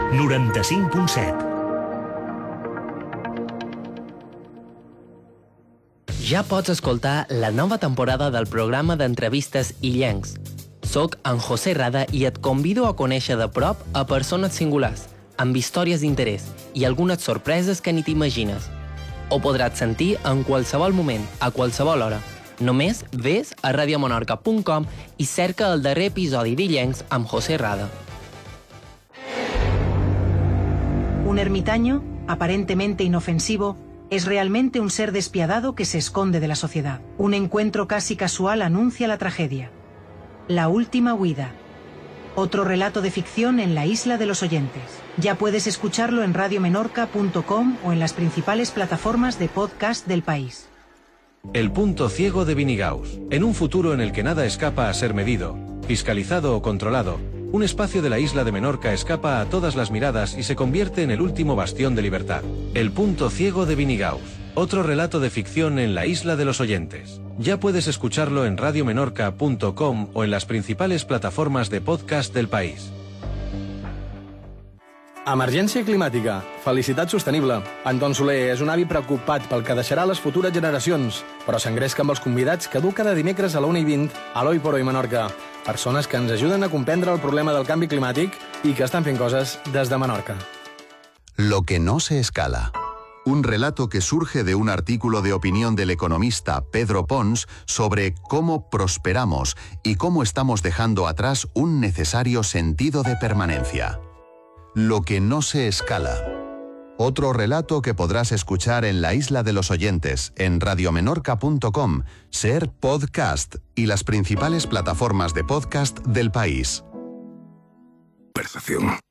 95.7. Ja pots escoltar la nova temporada del programa d'entrevistes Illencs. Soc en José Rada i et convido a conèixer de prop a persones singulars, amb històries d'interès i algunes sorpreses que ni t'imagines. Ho podràs sentir en qualsevol moment, a qualsevol hora. Només ves a radiomenorca.com i cerca el darrer episodi d'Illencs amb José Rada. Un ermitaño, aparentemente inofensivo, es realmente un ser despiadado que se esconde de la sociedad. Un encuentro casi casual anuncia la tragedia. La última huida. Otro relato de ficción en la Isla de los Oyentes. Ya puedes escucharlo en radiomenorca.com o en las principales plataformas de podcast del país. El punto ciego de Vinigaus. En un futuro en el que nada escapa a ser medido, fiscalizado o controlado, un espacio de la isla de Menorca escapa a todas las miradas y se convierte en el último bastión de libertad. El punto ciego de Vinigaus. Otro relato de ficción en la Isla de los Oyentes. Ya puedes escucharlo en radiomenorca.com o en las principales plataformas de podcast del país. Emergència climàtica, felicitat sostenible. Anton Soler és un avi preocupat pel que deixarà les futures generacions, però s'engresca amb els convidats que du cada dimecres a la 1:20 a l'Hoy por Hoy Menorca. Persones que ens ajuden a comprendre el problema del canvi climàtic i que estan fent coses des de Menorca. Lo que no se escala. Un relato que surge de un artículo de opinión del economista Pedro Pons sobre cómo prosperamos y cómo estamos dejando atrás un necesario sentido de permanencia. Lo que no se escala. Otro relato que podrás escuchar en la Isla de los Oyentes, en radiomenorca.com, Ser Podcast y las principales plataformas de podcast del país. Percepción.